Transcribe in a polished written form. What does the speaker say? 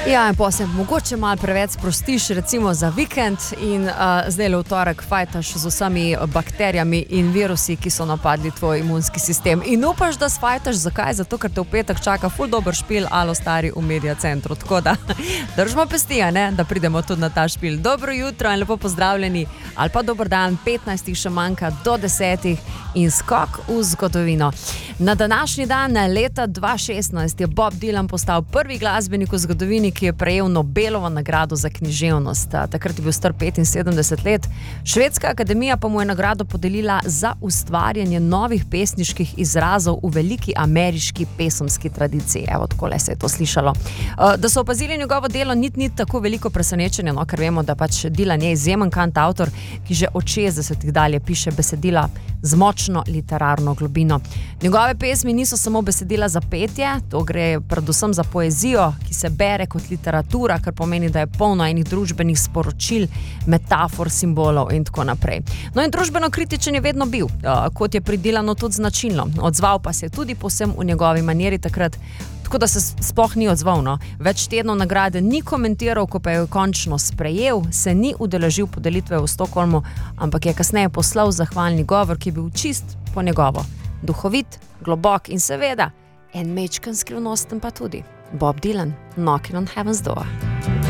Ja, in potem mogoče malo preveč sprostiš, recimo za vikend in zdaj v torek fajtaš z vsemi bakterijami in virusi, ki so napadli tvoj imunski sistem. In upaš, da sfajtaš, zakaj? Zato, ker te v petek čaka ful dober špil Alo Stari v Media Centru. Tako da držimo pesti, ne? Da pridemo tudi na ta špil. Dobro jutro in lepo pozdravljeni, ali pa dober dan, 15 še manjka do 10 in skok v zgodovino. Na današnji dan, leta 2016, je Bob Dylan postal prvi glasbenik v zgodovini, ki je prejel Nobelovo nagrado za književnost. Takrat je bil star 75 let. Švedska akademija pa mu je nagrado podelila za ustvarjanje novih pesniških izrazov v veliki ameriški pesomski tradiciji. Evo, takole se je to slišalo. Da so opazili njegovo delo, ni tako veliko presenečenje, no, ker vemo, da pač Dylan je izjemen kantavtor, ki že od 60-ih dalje piše besedila z močno literarno globino. Njegove pesmi niso samo besedila za petje, to gre predvsem za poezijo, ki se bere kot literatura, kar pomeni, da je polno enih družbenih sporočil, metafor, simbolov in tako naprej. No in družbeno kritičen je vedno bil, kot je pri Dylanu tudi značilno. Odzval pa se je tudi povsem v njegovi manieri takrat, tako da se sploh ni odzval, no. Več tednov nagrade ni komentiral, ko pa je končno sprejel, se ni udeležil podelitve v Stockholmu, ampak je kasneje poslal zahvalni govor, ki je bil čist po njegovo. Duhovit, globok in seveda en mečken skrivnosten pa tudi. Bob Dylan, Knocking on Heaven's Door.